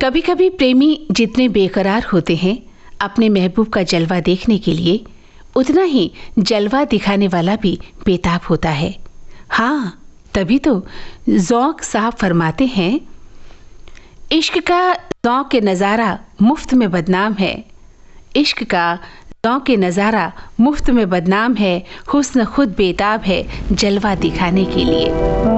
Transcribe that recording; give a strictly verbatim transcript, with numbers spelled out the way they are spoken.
कभी कभी प्रेमी जितने बेकरार होते हैं अपने महबूब का जलवा देखने के लिए, उतना ही जलवा दिखाने वाला भी बेताब होता है। हाँ, तभी तो ज़ौक़ साहब फरमाते हैं, इश्क का ज़ौक़ नज़ारा मुफ्त में बदनाम है, इश्क का ज़ौक़ नज़ारा मुफ्त में बदनाम है, हुस्न खुद बेताब है जलवा दिखाने के लिए।